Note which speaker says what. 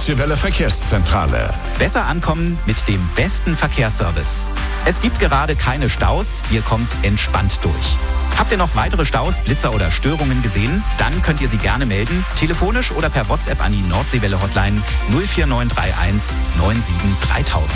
Speaker 1: Nordseewelle Verkehrszentrale.
Speaker 2: Besser ankommen mit dem besten Verkehrsservice. Es gibt gerade keine Staus, ihr kommt entspannt durch. Habt ihr noch weitere Staus, Blitzer oder Störungen gesehen? Dann könnt ihr sie gerne melden, telefonisch oder per WhatsApp an die Nordseewelle Hotline 04931 97 3000.